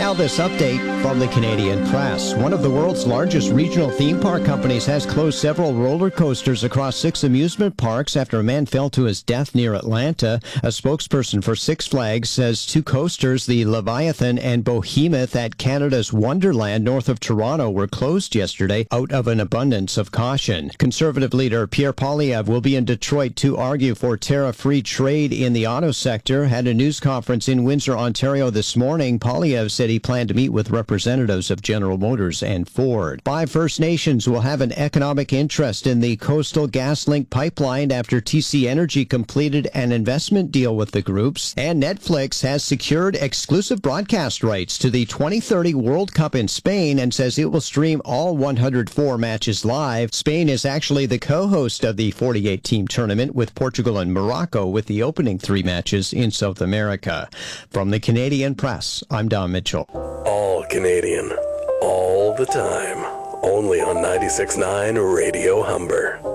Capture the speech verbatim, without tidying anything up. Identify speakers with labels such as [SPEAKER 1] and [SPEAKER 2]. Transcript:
[SPEAKER 1] Now this update from the Canadian Press. One of the world's largest regional theme park companies has closed several roller coasters across six amusement parks after a man fell to his death near Atlanta. A spokesperson for Six Flags says two coasters, the Leviathan and Behemoth at Canada's Wonderland north of Toronto, were closed yesterday out of an abundance of caution. Conservative leader Pierre Poilievre will be in Detroit to argue for tariff-free trade in the auto sector. Had a news conference in Windsor, Ontario this morning. Poilievre said he planned to meet with representatives of General Motors and Ford. Five First Nations will have an economic interest in the Coastal GasLink pipeline after T C Energy completed an investment deal with the groups. And Netflix has secured exclusive broadcast rights to the twenty thirty World Cup in Spain and says it will stream all one hundred four matches live. Spain is actually the co-host of the forty-eight team tournament with Portugal and Morocco, with the opening three matches in South America. From the Canadian Press, I'm Don Mitchell.
[SPEAKER 2] All Canadian, all the time. Only on ninety-six point nine Radio Humber.